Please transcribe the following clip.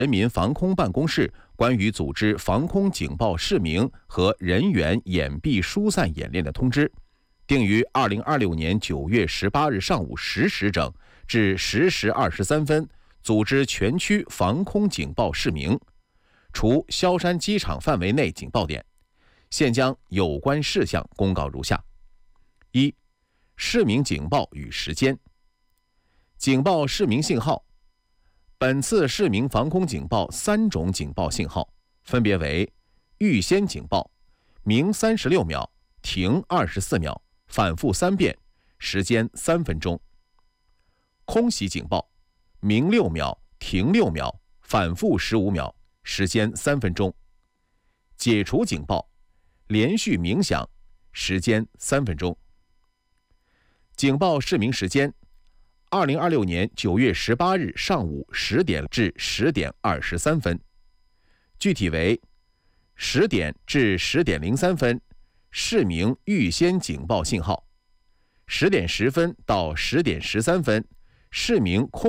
人民防空办公室关于组织防空警报示明和人员掩蔽疏散演练的通知，定于2026年9月18日上午10时整至10时23分组织全区防空警报示明，除萧山机场范围内警报点，现将有关事项公告如下：一、示明警报与时间。警报示明信号。本次示明防空警报3种警报信号，分别为预先警报，鸣36秒，停24秒，反复3遍，时间3分钟；空袭警报，鸣6秒，停6秒，反复15秒，时间3分钟；解除警报，连续鸣响，时间3分钟。警报示明时间：2026年9月18日上午10点至10点23分，具体为10点至10点03分示明预先警报信号，10点10分到10点13分示明空